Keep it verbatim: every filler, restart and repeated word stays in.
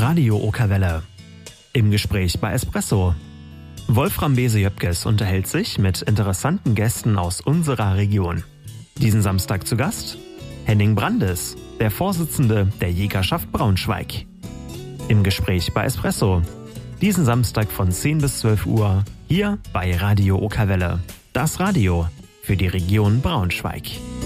Radio Okerwelle. Im Gespräch bei Espresso. Wolfram Bese-Jöpkes unterhält sich mit interessanten Gästen aus unserer Region. Diesen Samstag zu Gast Henning Brandes, der Vorsitzende der Jägerschaft Braunschweig. Im Gespräch bei Espresso. Diesen Samstag von zehn bis zwölf Uhr hier bei Radio Okerwelle. Das Radio für die Region Braunschweig.